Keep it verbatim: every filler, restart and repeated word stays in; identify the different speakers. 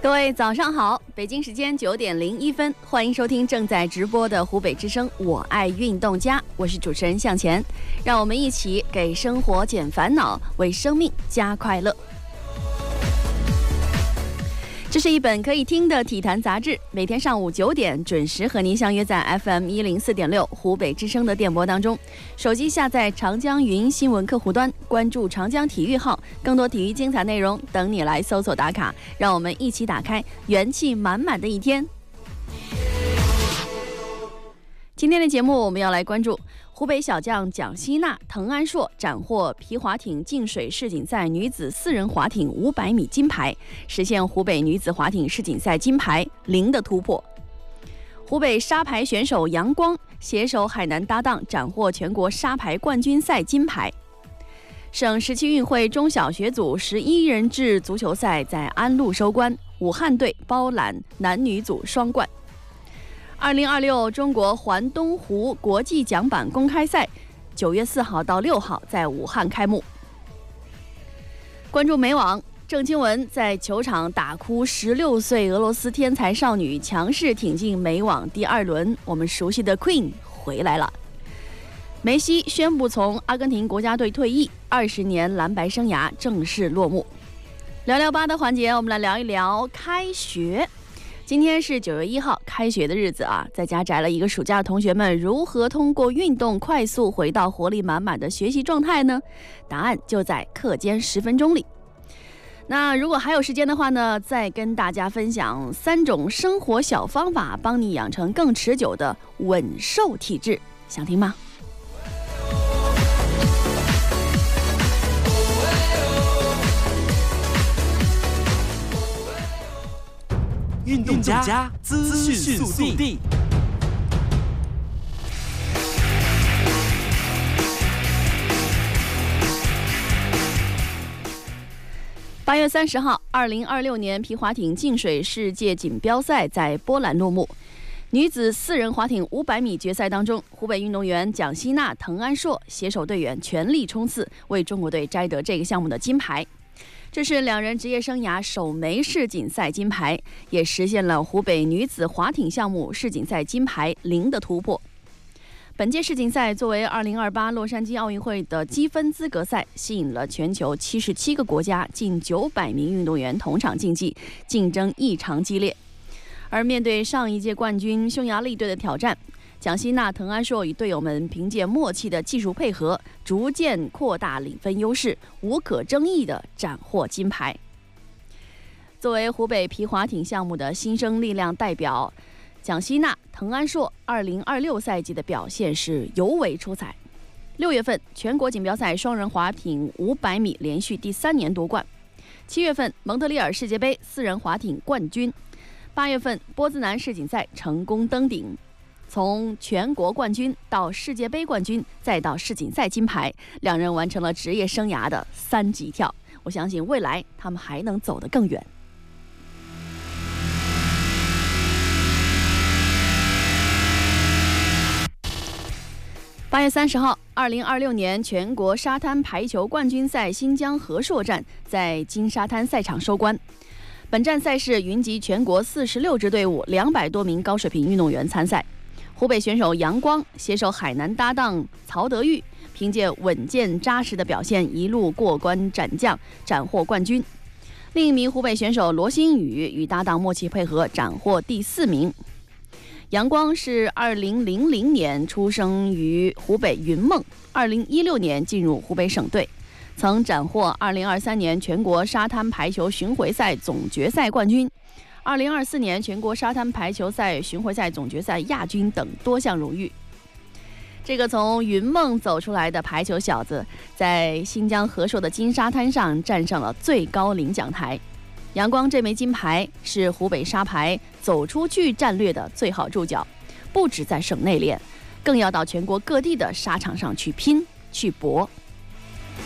Speaker 1: 各位早上好，北京时间九点零一分，欢迎收听正在直播的湖北之声我爱运动家，我是主持人向前，让我们一起给生活减烦恼，为生命加快乐。这是一本可以听的体坛杂志，每天上午九点准时和您相约在 F M 一零四点六湖北之声的电波当中。手机下载长江云新闻客户端，关注长江体育号，更多体育精彩内容等你来搜索打卡。让我们一起打开元气满满的一天。今天的节目我们要来关注湖北小将蒋希娜、滕安硕斩获皮划艇净水世锦赛女子四人划艇五百米金牌，实现湖北女子划艇世锦赛金牌零的突破。湖北沙排选手杨光携手海南搭档斩获全国沙排冠军赛金牌。省十七运会中小学组十一人制足球赛在安陆收官，武汉队包揽男女组双冠。二零二六中国环东湖国际桨板公开赛九月四号到六号在武汉开幕。关注美网，郑钦文在球场打哭十六岁俄罗斯天才少女，强势挺进美网第二轮。我们熟悉的 Queen 回来了。梅西宣布从阿根廷国家队退役，二十年蓝白生涯正式落幕。聊聊吧的环节，我们来聊一聊开学。今天是九月一号，开学的日子啊，在家宅了一个暑假的同学们，如何通过运动快速回到活力满满的学习状态呢？答案就在课间十分钟里。那如果还有时间的话呢，再跟大家分享三种生活小方法，帮你养成更持久的稳瘦体质，想听吗？
Speaker 2: 运动家资讯速递。
Speaker 1: 八月三十号，二零二六年皮划艇净水世界锦标赛在波兰落幕。女子四人划艇五百米决赛当中，湖北运动员蒋希娜、滕安硕携手队员全力冲刺，为中国队摘得这个项目的金牌。这是两人职业生涯首枚世锦赛金牌，也实现了湖北女子划艇项目世锦赛金牌零的突破。本届世锦赛作为二零二八洛杉矶奥运会的积分资格赛，吸引了全球七十七个国家近九百名运动员同场竞技，竞争异常激烈。而面对上一届冠军匈牙利队的挑战，蒋希娜、滕安硕与队友们凭借默契的技术配合，逐渐扩大领分优势，无可争议地斩获金牌。作为湖北皮划艇项目的新生力量代表，蒋希娜、滕安硕二零二六赛季的表现是尤为出彩。六月份，全国锦标赛双人划艇五百米连续第三年夺冠；七月份，蒙特利尔世界杯四人划艇冠军；八月份，波兹南世锦赛成功登顶。从全国冠军到世界杯冠军，再到世锦赛金牌，两人完成了职业生涯的三级跳。我相信未来他们还能走得更远。八月三十号，二零二六年全国沙滩排球冠军赛新疆和硕站在金沙滩赛场收官。本站赛事云集全国四十六支队伍，两百多名高水平运动员参赛。湖北选手杨光携手海南搭档曹德玉，凭借稳健扎实的表现，一路过关斩将，斩获冠军。另一名湖北选手罗新宇与搭档默契配合，斩获第四名。杨光是二零零零年出生于湖北云梦，二零一六年进入湖北省队，曾斩获二零二三年全国沙滩排球巡回赛总决赛冠军。二零二四年全国沙滩排球赛巡回赛总决赛亚军等多项荣誉。这个从云梦走出来的排球小子，在新疆和硕的金沙滩上站上了最高领奖台。杨光这枚金牌是湖北沙排走出去战略的最好注脚，不止在省内练，更要到全国各地的沙场上去拼去搏。